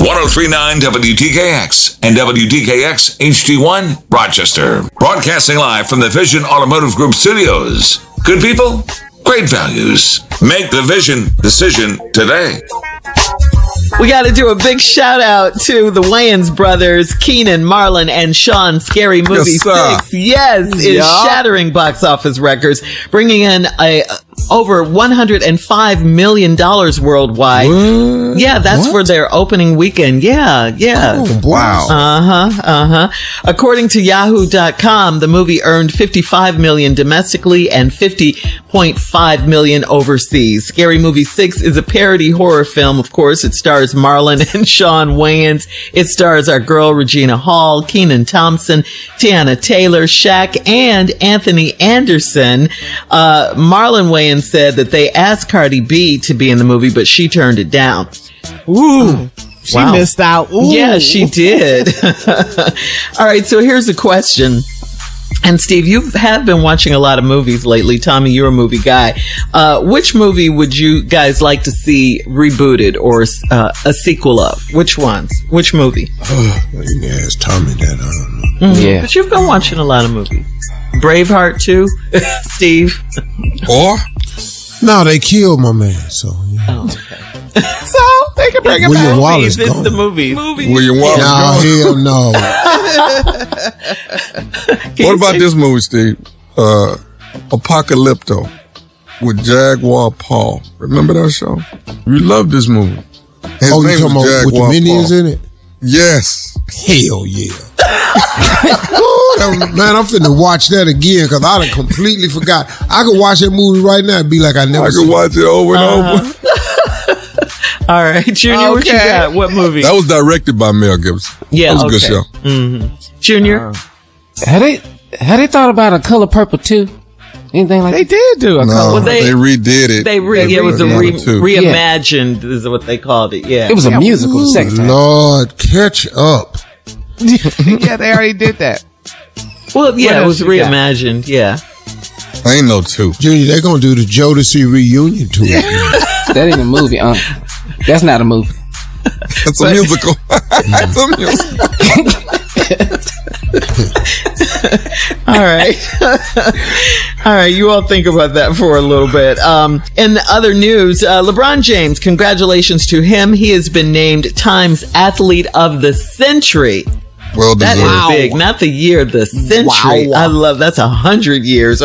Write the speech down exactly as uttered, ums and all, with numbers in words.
oh three point nine W T K X and W T K X H D one, Rochester. Broadcasting live from the Vision Automotive Group studios. Good people, great values. Make the Vision decision today. We got to do a big shout out to the Wayans brothers, Keenan, Marlon, and Sean. Scary Movie Yes, six, yes, is Yeah. shattering box office records, bringing in a over one hundred five million dollars worldwide. What? Yeah, that's What? for their opening weekend. Yeah, yeah. Oh, wow. Uh-huh, uh-huh. According to Yahoo dot com, the movie earned fifty-five million dollars domestically and fifty point five million dollars overseas. Scary Movie six is a parody horror film, of course. It stars Marlon and Sean Wayans. It stars our girl Regina Hall, Kenan Thompson, Tiana Taylor, Shaq, and Anthony Anderson. Uh, Marlon Wayans said that they asked Cardi B to be in the movie, but she turned it down. Ooh. She Wow. missed out. Ooh. Yeah, she did. All right, so here's the question. And Steve, you have been watching a lot of movies lately. Tommy, you're a movie guy. Uh, which movie would you guys like to see rebooted or uh, a sequel of? Which ones? Which movie? Oh, you can ask Tommy that. I don't know. Mhm. Yeah. But you've been watching a lot of movies. Braveheart too, Steve. Or No, they killed my man. So yeah. Oh, okay. So they can bring it William back. Wallace It's gone. the movies. William Wallace No, gone. hell no. What about this movie, Steve? Uh, Apocalypto with Jaguar Paul. Remember that show? We love this movie. His Oh, you name talking was about with the Jaguar Minions Paul. in it? Yes. Hell yeah. Ooh, that- man, I'm finna watch that again because I done completely forgot. I could watch that movie right now and be like I never I seen could watch it over and Uh-huh. over. All right, Junior, what you Okay. got? What movie? That was directed by Mel Gibson. Yeah, that was a okay. good show. Mm-hmm. Junior? Had they had they thought about a Color Purple too? Anything like They that? did do a No, couple. Well, they- they, redid it. They re- yeah, it was a redid re- it too. reimagined is what they called it. Yeah. It was a musical the second time. Lord, catch up. Yeah, they already did that. Well, yeah, What it else was you got? reimagined. Yeah. Ain't no two. Junior, they gonna do the Jodeci reunion tour. That ain't a movie. Uh, that's not a movie. It's a musical. It's a musical. All right. All right. You all think about that for a little bit. Um, in other news, uh, LeBron James, congratulations to him. He has been named Time's Athlete of the Century. Well That deserved. is big. Not the year, the century. Wow. I love that's a hundred years.